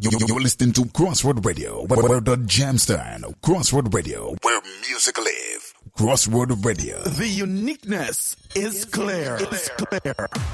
You're listening to Crossroad Radio, where the jam stand. Crossroad Radio, where music live. Crossroad Radio. The uniqueness is clear.